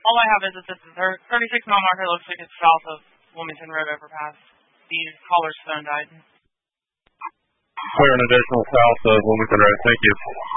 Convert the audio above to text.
All I have is that this is 36-mile marker. Looks like it's south of Wilmington Road overpass. The caller's phone died. Clear an additional south of Wilmington Road. Thank you.